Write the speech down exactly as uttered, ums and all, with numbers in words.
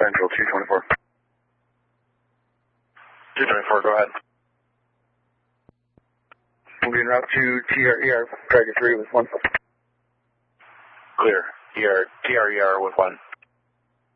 Central two twenty-four. two twenty-four, go ahead. Moving route to T R E R, Dragon three with one. Clear. E R, T R E R with one.